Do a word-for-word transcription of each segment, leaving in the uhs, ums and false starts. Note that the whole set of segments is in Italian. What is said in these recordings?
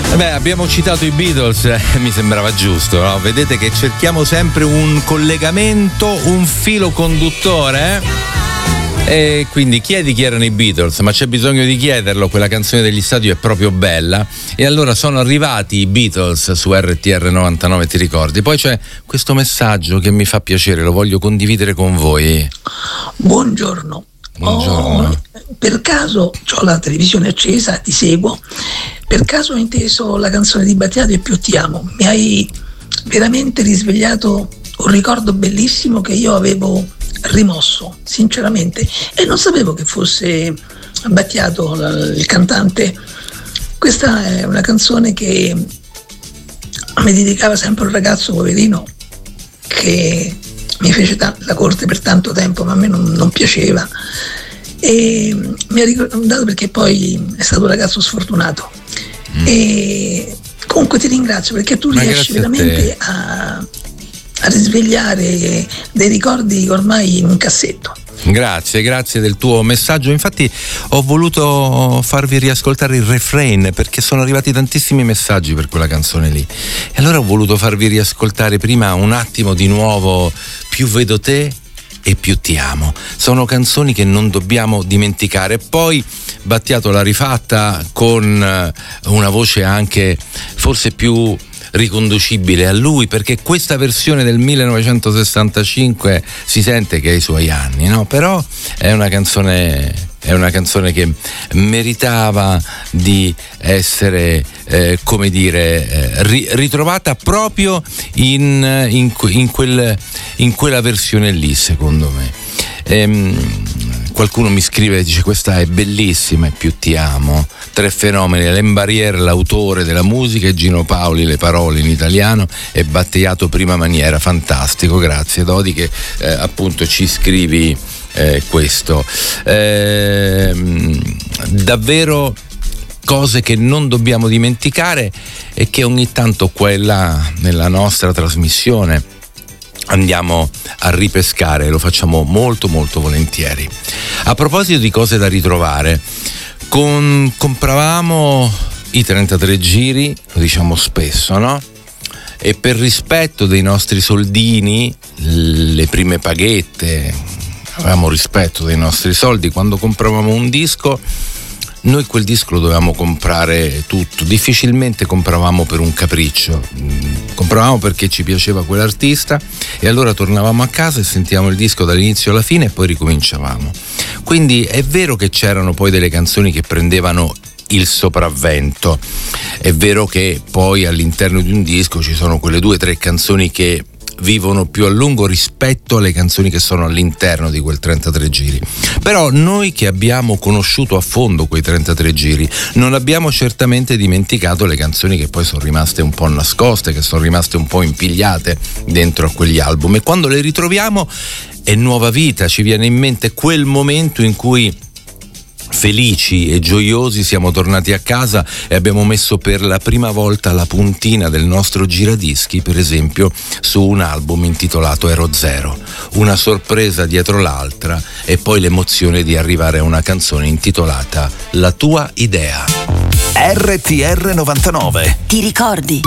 Beh, abbiamo citato i Beatles, eh, mi sembrava giusto, no? Vedete che cerchiamo sempre un collegamento, un filo conduttore, eh? E quindi chiedi chi erano i Beatles, ma c'è bisogno di chiederlo, quella canzone degli Stadio è proprio bella. E allora sono arrivati i Beatles su R T R novantanove, ti ricordi? Poi c'è questo messaggio che mi fa piacere, lo voglio condividere con voi. Buongiorno. Buongiorno. Oh, per caso ho la televisione accesa, ti seguo. Per caso ho inteso la canzone di Battiato e Più ti amo. Mi hai veramente risvegliato un ricordo bellissimo che io avevo rimosso, sinceramente, e non sapevo che fosse Battiato il cantante. Questa è una canzone che mi dedicava sempre un ragazzo poverino che mi fece t- la corte per tanto tempo, ma a me non, non piaceva, e mi ha ricordato perché poi è stato un ragazzo sfortunato. Mm. E comunque ti ringrazio perché tu ma riesci veramente a, a risvegliare dei ricordi ormai in un cassetto. Grazie, grazie del tuo messaggio. Infatti ho voluto farvi riascoltare il refrain perché sono arrivati tantissimi messaggi per quella canzone lì, e allora ho voluto farvi riascoltare prima un attimo di nuovo Più vedo te e Più ti amo. Sono canzoni che non dobbiamo dimenticare. Poi Battiato l'ha rifatta con una voce anche forse più riconducibile a lui, perché questa versione del millenovecentosessantacinque si sente che ha i suoi anni, no? Però è una canzone è una canzone che meritava di essere eh, come dire eh, ri- ritrovata proprio in, in, in, quel, in quella versione lì, secondo me. Ehm, qualcuno mi scrive e dice: questa è bellissima e Più ti amo. Tre fenomeni: Alain Barrière, l'autore della musica, e Gino Paoli, le parole in italiano, e Battiato prima maniera. Fantastico, grazie Dodi che eh, appunto ci scrivi eh, questo. Eh, davvero cose che non dobbiamo dimenticare e che ogni tanto qua e là nella nostra trasmissione andiamo a ripescare, lo facciamo molto molto volentieri. A proposito di cose da ritrovare, con, compravamo i trentatré giri, lo diciamo spesso, no? E per rispetto dei nostri soldini, le prime paghette, avevamo rispetto dei nostri soldi, quando compravamo un disco, noi quel disco lo dovevamo comprare tutto, difficilmente compravamo per un capriccio, compravamo perché ci piaceva quell'artista e allora tornavamo a casa e sentivamo il disco dall'inizio alla fine e poi ricominciavamo. Quindi è vero che c'erano poi delle canzoni che prendevano il sopravvento, è vero che poi all'interno di un disco ci sono quelle due o tre canzoni che vivono più a lungo rispetto alle canzoni che sono all'interno di quel trentatré giri. Però noi che abbiamo conosciuto a fondo quei trentatré giri non abbiamo certamente dimenticato le canzoni che poi sono rimaste un po' nascoste, che sono rimaste un po' impigliate dentro a quegli album, e quando le ritroviamo è nuova vita, ci viene in mente quel momento in cui felici e gioiosi siamo tornati a casa e abbiamo messo per la prima volta la puntina del nostro giradischi, per esempio, su un album intitolato Ero Zero. Una sorpresa dietro l'altra e poi l'emozione di arrivare a una canzone intitolata La tua idea. R T R novantanove. Ti ricordi?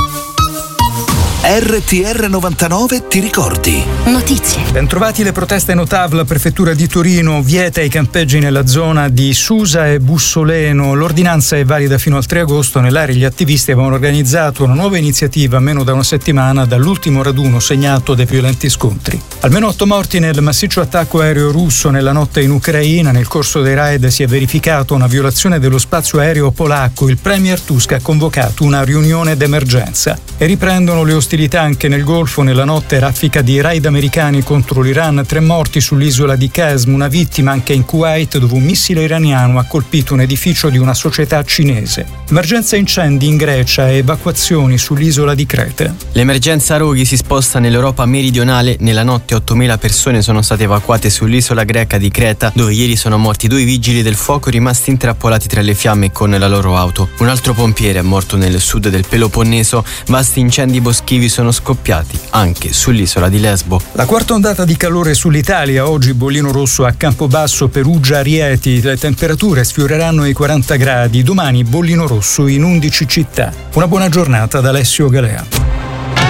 R T R novantanove ti ricordi? Notizie. Bentrovati. Le proteste no T A V, la prefettura di Torino vieta i campeggi nella zona di Susa e Bussoleno. L'ordinanza è valida fino al tre agosto. Nell'area gli attivisti avevano organizzato una nuova iniziativa a meno da una settimana dall'ultimo raduno segnato dai violenti scontri. Almeno otto morti nel massiccio attacco aereo russo nella notte in Ucraina. Nel corso dei raid si è verificata una violazione dello spazio aereo polacco. Il premier Tusk ha convocato una riunione d'emergenza e riprendono le ostilità anche nel Golfo. Nella notte raffica di raid americani contro l'Iran, tre morti sull'isola di Qasm, una vittima anche in Kuwait dove un missile iraniano ha colpito un edificio di una società cinese. Emergenza incendi in Grecia e evacuazioni sull'isola di Creta. L'emergenza roghi si sposta nell'Europa meridionale. Nella notte ottomila persone sono state evacuate sull'isola greca di Creta, dove ieri sono morti due vigili del fuoco rimasti intrappolati tra le fiamme con la loro auto. Un altro pompiere è morto nel sud del Peloponneso. Vasti incendi boschivi estivi sono scoppiati anche sull'isola di Lesbo. La quarta ondata di calore sull'Italia, oggi bollino rosso a Campobasso, Perugia, Rieti, le temperature sfioreranno i quaranta gradi, domani bollino rosso in undici città. Una buona giornata da Alessio Galea.